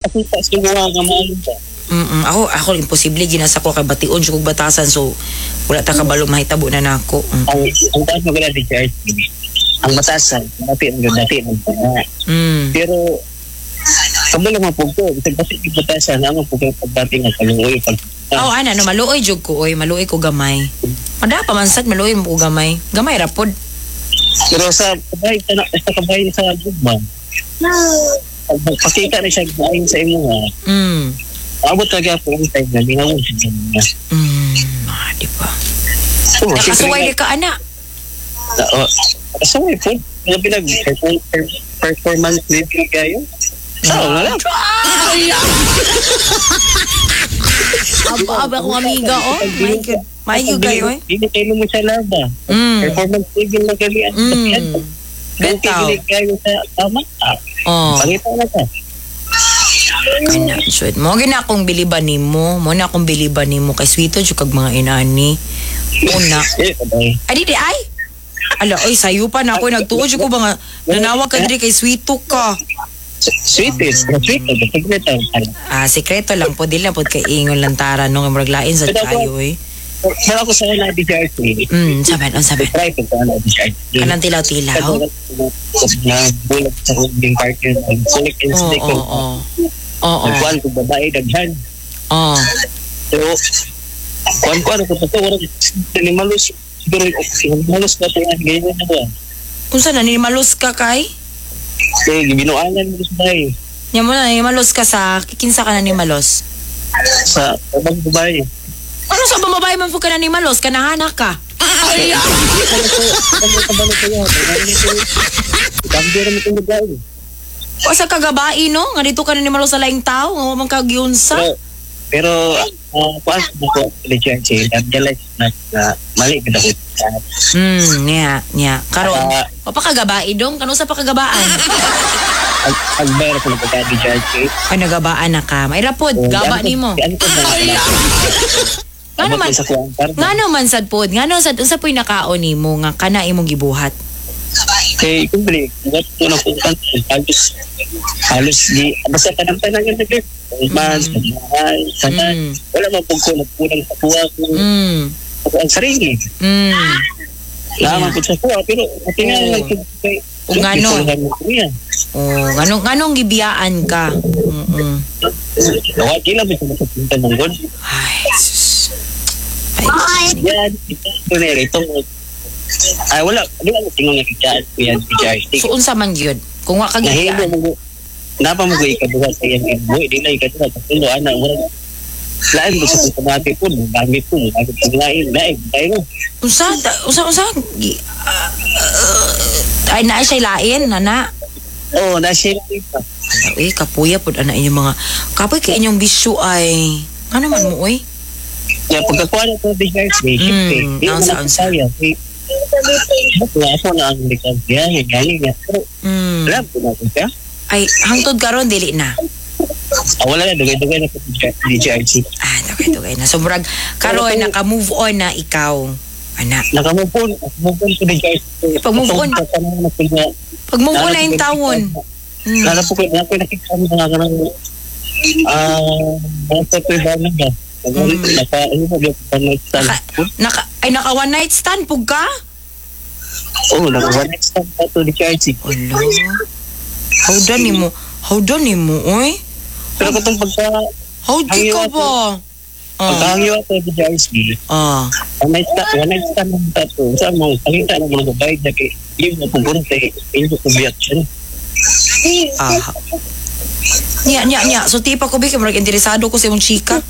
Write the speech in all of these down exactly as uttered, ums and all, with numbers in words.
nakita sa mga nga maalim ba? Mm ako ako imposible ginasa ko kay bation jud kog batasan so wala ta kabalo mahitabo na nako. Mm. Ang ang taas mo gala di charge. Ang batasan, dati ang dati ang Mm. pero kamo lang mapugto, bisag basi di batasan ang pugto pagdating ang kaluoy pag. Oh, ana no maluoy jud ko oy, maluoy ko gamay. Ada pa man sad maluoy mo ko gamay. Gamay ra pod. Pero sa kabay sa sa kabay sa gugma. Pag pakita na siya ayon sa imo ha. Mm. Abot talaga po ang time na linawon siya niya. Mm, ah, di ba? Oh, Nakasuway ka ana. Oo. Kasuway po. Mga pinag performance review kayo. Oo, wala. Aba, aba akong amiga, oh. My God. My God kayo, eh. Hindi kayo mo sa laba. Mm. Performance review na kami. Mm. Bentaw. Hindi kayo sa tama. Oh. Pangita na ka. Kana, sweet. Mo gina akong biliban nimo, mo na akong biliban nimo kay sweeto jud kag mga inani. Una. Eh, abay. Adi di ay. Ala, oy sayo pa na ako nagtuod jud ko ba nga nanawag ka diri kay sweeto ka. Sweetest. Sweetest. Secret. Ah, sekreto lang po dili pod kay ingon lantaran nung murag lain sa tayo eh. Pero ako sa na D J R C. Mm, saban, on saban. Try ko sa na D J R C. Kanang tilaw-tilaw. Na bulat sa holding partner ng Sulik and Oo, Stick. oo, oo. Oo. Nagkuhan ko babae, daghan. Oo. So, kuhan-kuhan ako sa ito, warang nanimalos. Siguro, nanimalos na ito yan. Ganyan na ba? Kung saan nanimalos ka kay? Kasi, binuangan mo sa bahay. Yan mo na, nanimalos ka sa, kikinsa ka nanimalos? Sa ibang babae. Ano sa babae man po ka nanimalos? Kanahana ka? Ay! Ano ka ba na kayo? Kambira mo itong babae. O sa kagabai, no? Nga dito ka nanimalos sa laing tao, nga man kagyunsa. Pero, pero, uh, kuhan mo ko, legend siya, nagdalas na, na mali ka dapat. Hmm, niya, niya. Karon, Ah. o pa kagabai dong? Kano sa pakagabaan? Ang bayar ko na pagka-D J R C. Ay, nagabaan na ka. May rapod, gaba ni mo. Ano ko ba? Nga naman, sa kuwantar. nga naman sad pod, nga naman sad, unsa po'y nakaon ni mo, nga kana imong gibuhat. Kay kumpre, what ko na kung halos halos di basta panamtanan yung nagre. Mas mahal, sana Mm. wala man pug ko nagkulang sa kuha ko Mm. ako ang sarili. Mm. Laman ko sa kuha pero tingnan Oo. lang kay O ngano? Oh, nganong nganong gibiyaan ka? Mm. Wala kila mo sa punta ng god. Ay, sus. Ay, Yan, ito na ito. Ay wala, wala mo tingong nakikita ko yan si Charles. so unsa man gyud? Kung wa ka Nahilo gibiyaan. mo napa mo ko ikaduha sa iyang iboy, di na ikaduha sa tulo, anak, wala. Lain mo sa pagkamati po, gamit po, gamit po lain, lain, tayo. Unsa ta- unsa unsa gi- ah, ah, ay naa siya lain nana. Oo, nasa yung pa. Uy, kapuya pod ana inyong mga kapoy kay inyong bisyo ay ano man mo oy? Kaya pagkakuha na ito, di guys, may Mm, shift eh. Di unsa, naman unsa. saya. Kaya ako na ang likang biyahe, galing nga. Pero, Mm. alam ko na ito siya. Ay hangtod karon dili na. Ah, wala na, dugay-dugay na po D J R C. Ah, dugay-dugay na. So murag karon naka-move on na ikaw. Ana. Nakamove on, move on ko D J R C. Pag move on. Pag move on na yung tawon. Mm. Lalo po ko, ako nakikita mo na nga ng ah, nasa po yung balang ba? Naka, ano ba, Naka, naka, ay naka one night stand pug ka? Oo, naka one next time pa ito D J R C. Hello. Howdan ni mo? Howdan ni mo, oy? Pero katong pagka, How di ka ba? Ah. pagkahangyo ako D J R C, Ah. one night stand, one night stand ng tato. Saan mo, pakita na mga babae na kay, yung mga pupunta eh, yung kubiyat siya. Ah. Nya, nya, nya. So, tipa ko, Bik, marag interesado ko sa imong chika.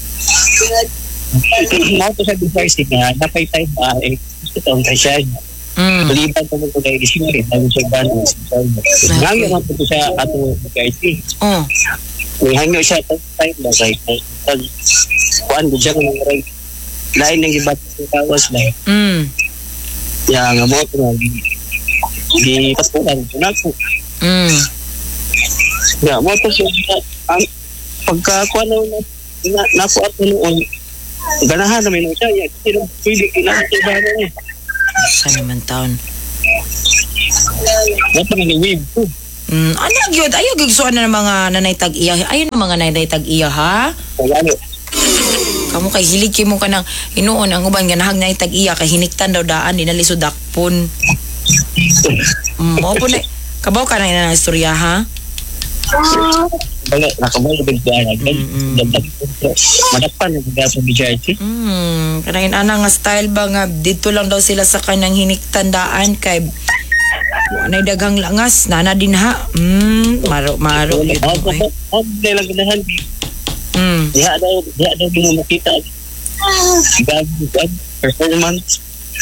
Mga to sa D J R C nga, napay time ba, eh, gusto taong kasya. Mm. Balipan ko nung kulay isip rin, dahil siya ba nung hangyo man po siya ato D J R C. Oh. May hangyo siya at time ba, right? Pag, kuhaan ko siya kung right, lain ng iba't sa tawas na. Mm. Kaya nga mo ito nga, di, di patulan ko na po. Mm. Kaya mo ito siya, ang pagkakuha na na, na, naku at noon, ganahan namin mo siya, yan, sino pwede kinakatiba na eh. Saan naman taon? Wala pa nga ni wave ko. Mm, ano gyud ayo gigsuan na ng mga nanay tag-iya. Ayo na mga nanay tag-iya ha. Kaya Kamu kay hilig kay mo kanang hinuon ang uban nga nahag nanay tag-iya kay hiniktan daw daan dinalisod dakpon. Mm, mo po na kabaw ka na ina istorya ha. wala, nakabalo din ko ana. Madapan ang gasa ni Jarty. Mm, kanain ana nga style ba nga dito lang daw sila sa kanang hiniktan-daan kay anay daghang langas nana din ha. Mm, maro maro yun mo, eh. Ang lang ganahan. Mm. Diha daw, diha daw din mo makita. Gabi performance.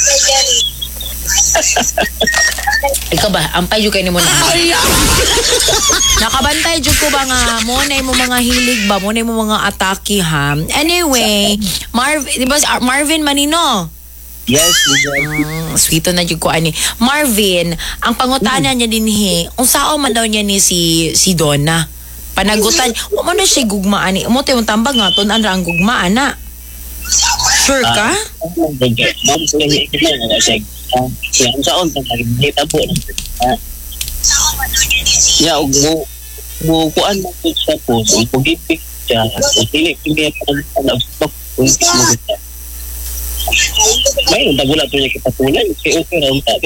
Ikaw ba, ampay jud kay nimo na. Nakabantay jud ko ba nga mo na mo mga hilig ba, mo na mo mga atake ha. Anyway, Marv, di ba si Ar- Marvin Manino? Yes, Jarty. Mm, sweeto na jud ko ani. Marvin, ang pangutana niya dinhi, unsao man daw niya ni si si Donna. Panagutan, wa man na siya gugmaan ni. Mo tayong tambag nga tun-an ra ang gugmaan na. Sure ka? Ma'am, sila niya ikita nga siya. Yan sa on, nakita po. Ya, ug mo mo kuan mo po sa po. Ang pugipik siya. Ang pili, pili pa ng stock. Kung mo kita. May, nagula to niya kitatulan. Kaya okay raw ta.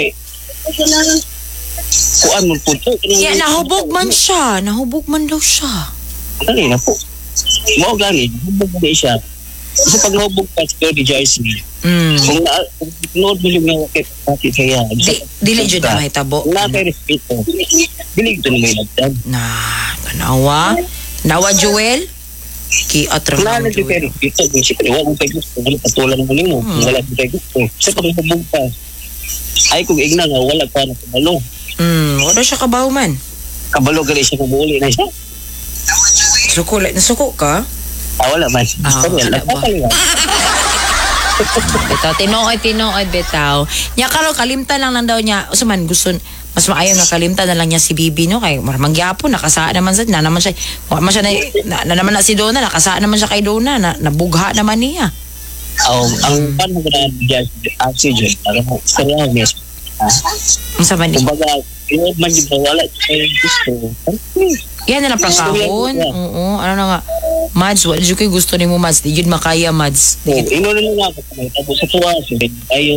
Kuan mo po to. Yeah, nahubog man siya. Nahubog man daw siya. Dali na po. Mo gani, hubog na siya. Kasi pag nahubog ka sa di Jarty, Mm. kung na, kung nood mo yung mga kapatid kaya, Di, dili jud na mahitabo. kung na kay respeto, dili ito na may nagdan. Na, tanawa. Tanawa, Joel? Ki atra Kung na lang, kay Joel. respeto, kung siya wala mo kay gusto, wala patulan mo nimo, kung wala mo kay gusto. Kasi pag nahubog ka, ay kung igna nga, wala ka na kabalo. Mm, wala siya kabaw man. Kabalo gali siya kung uli na siya. Suko, like, nasuko ka? Ah, wala man. Ah, Gusto niya, wala ba? nagpapaliwan. Bitaw, tinuoy, tinuoy, bitaw. Nya karon kalimtan lang lang daw niya. O man, gusto, mas maayo nga kalimtan na lang niya si Bibi, no? Kay maramang gyapon, nakasaan naman sa, na naman siya, wa man siya na, na, na naman na si Donna, nakasaan naman siya kay Donna, na, nabugha naman niya. Oh, ang pan mo na bigyan oxygen, para mo, sarang niya. Ang sama ni. Kumbaga, yun man yung wala siya gusto. Yan na lang pang kahon. Oo, ano na nga. Mads, what did you gusto ni mo, Mads? Di yun makaya, Mads. Oh, Di ino na lang ako kay tapos sa tuwa so tayo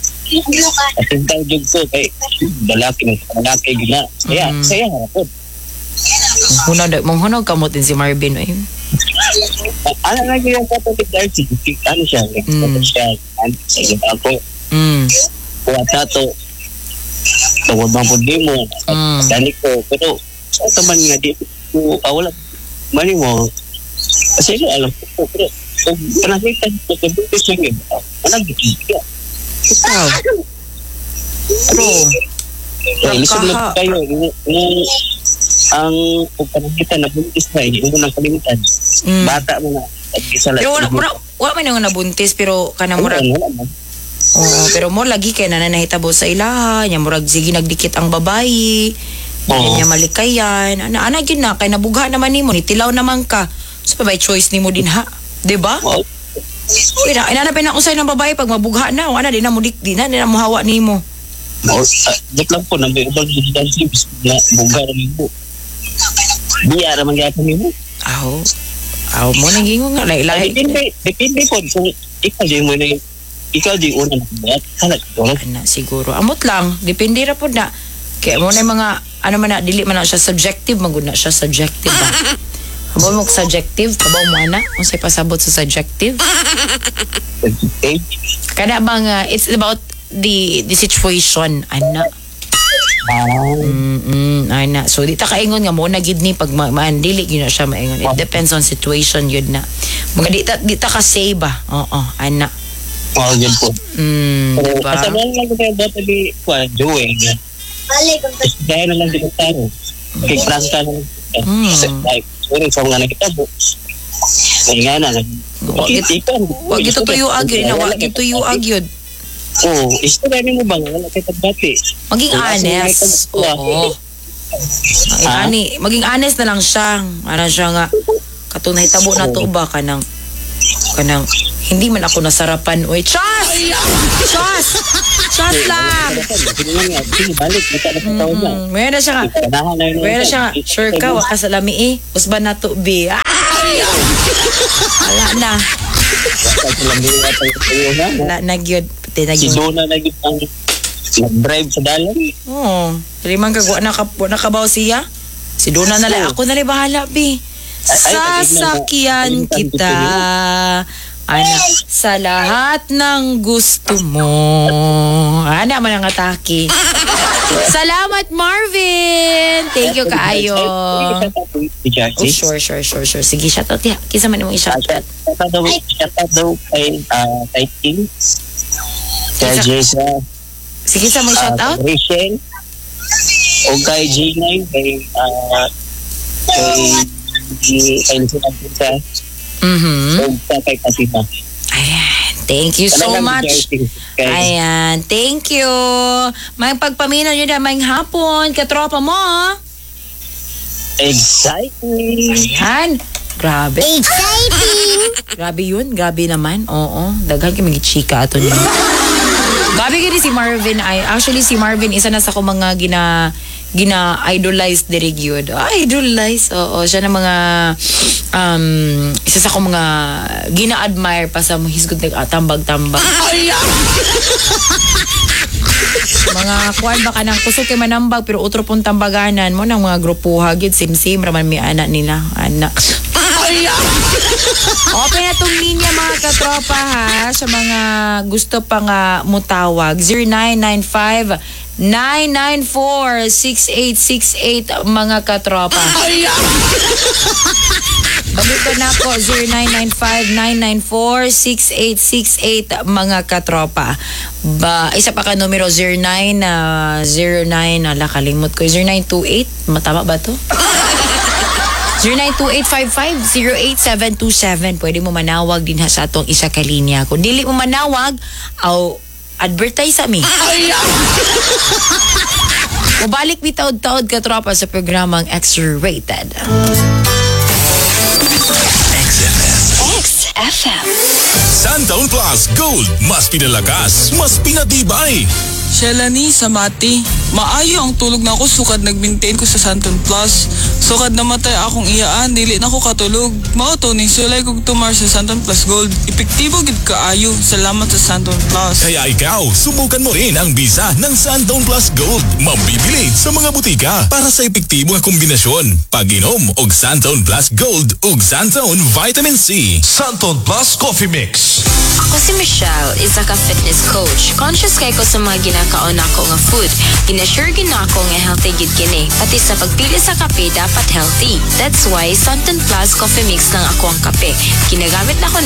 at yung tayo jud ko kay dalaki ng dalaki gina kaya Mm. saya ako Hunaw, mong hunaw kamot din si Marvin. Eh. ano na yung kapatid Darcy ano siya Mm. ano siya ano siya ako Mm. kuha tato tawag bang po di mo Mm. dali ko pero sa taman nga di ko ah, wala mali mo kasi ko alam ko pero kung panakita ko sa butis niya walang gigil Ikaw. Pero, Eh, lisod Nagkaha- na kayo. Yung, yung, ang pagpanakita na buntis na, hindi mo nang kalimutan. Mm. Bata mo na. At isa lang. pero wala, wala, wala man yung nabuntis, pero kanang Wala, murag, wala man. oo, pero mo lagi kay nananahitabo sa ilaha, nya murag sige nagdikit ang babayi, Oo. oh. nya malikayan, ana ana gyud na kay nabugha naman nimo, nitilaw naman ka. So pa by choice nimo din ha, 'di ba? Wow. Ina inanapin na usay ng babae pag mabugha na, wala di na mo dik, di na di na mo hawa nimo. Wow. Uh, Dek lang po, nang may ubang digital tips na bugar mo. Biya naman gata mo. Aw. Aw mo nang gingon nga Ay, lahi-lahi. depende, depende po. Kung ikaw di mo na ikaw di una na buhat. Kalat ko. Ana siguro. Amot lang, depende ra pud na. Kaya mo na yung mga ano man na dili man na siya subjective, magud na siya subjective ba. Kabaw mo subjective, kabaw mo ana, unsay pasabot sa subjective? Eh, Kada bang uh, it's about the the situation ana. ah, Mm, ana. So di ta kaingon nga mo na gid ni pag ma- maandili gyud na siya maingon. It depends on situation yun na. Mga di ta di ta ka say ba. Oo, ana. oh, yun po. Mm, Pero, diba? kasama lang ko tayo bata di, kuha, Joey. Dahil na lang din ang taro. Kay Franca na lang. Mm. Like, sorry, sa mga nakitabo. May nga na. Wag git- Wag gito tuyo agyod na wag gito tuyo agyod. Oo, istorya mo ba? Wala kayo tagbati. Maging Wala sila honest. may pagkuha. Oo. Ay, Ha? ani, maging honest na lang siya. Ano siya nga katunay tabo na to ba ka nang kanang hindi man ako nasarapan. Uy, Chos! Chos! Chos lang! Sige nga nga, sige, balik. Mata na sa taon na. Mm, Mayroon na siya nga. Ganahan na yun. Mayroon na siya nga. Sure ka, wakas sa lami eh. Usban na to, B. Ay! Wala na. Wala na, gyud. Pati na, Si gyud. Dona na yun ang nag-drive sa dalan. Oo. Limang kag wala ka wala ka ba siya? Si Dona na lang. Ako na lang bahala, B. Sasakyan kita. Anak, sa lahat ng gusto mo. Ana man ang atake. Salamat, Marvin. Thank you kaayo. Si Jackie. Oh, sure, sure, sure, sure. Sige, shoutout ya. Kisa man imong i-shoutout. Shoutout daw, shoutout daw kay ah, kay Tim. Kay Isa- Jessa. Sige, sa mong shoutout. Uh, Rachel. O kay G nine. Kay ah, kay kay Lucian Pinta. Mhm. O sa kay Kasima. Ayan. Thank you so Talagang much. Jackie. Kay Ayan. Thank you. May pagpamina nyo na may hapon. Katropa mo. Exciting. Ayan. Grabe. Exciting! Grabe yun. Grabe naman. Oo. Daghan kami chika ato niya. Grabe gini si Marvin. Ay, actually, si Marvin, isa na sa ko mga gina gina-idolize diri gyud. Idolize. Oo. Siya na mga um, isa sa ko mga gina-admire pa sa his good tambag-tambag. Mga kuan ba kanang kusog kay manambag pero otro pong tambaganan mo ng mga grupuha gid sim-sim raman mi anak nila. Anak. Open na tong linya mga katropa ha sa mga gusto pa nga mutawag zero nine nine five nine nine four six eight six eight mga katropa. Bagito na ko zero nine nine five nine nine four six eight six eight mga katropa. Ba isa pa ka numero zero nine na zero nine ala kalimot ko zero nine two eight matama ba to? zero nine two eight five five zero eight seven two seven. Pwede mo manawag din ha sa atong isa ka linya. Kung dili mo manawag, aw advertise sa mi. Mubalik bitaod-taod ka tropa sa programang X-Rated. X F M. Santaon Plus Gold. Mas pinalakas, mas pinatibay. Shelani sa mati. Maayo ang tulog na ako sukad nag-maintain ko sa Santon Plus. Sukad namatay akong iyaan, dili na ko katulog. Mao to ning sulay kog tumar sa Santon Plus Gold. Epektibo gid kaayo. Salamat sa Santon Plus. Kaya ikaw, subukan mo rin ang bisa ng Santaon Plus Gold. Mabibili sa mga butika para sa epektibo nga kombinasyon. Pag-inom og Santaon Plus Gold ug Santaon Vitamin C. Santon Plus Coffee Mix. Ako si Michelle, isa ka fitness coach. Conscious kay ko sa mga ginakaon ako nga food. Ginasure gid na ako nga healthy gid kini. Pati sa pagpili sa kape dapat healthy. That's why Santon Plus Coffee Mix lang ako ang kape. Ginagamit na ko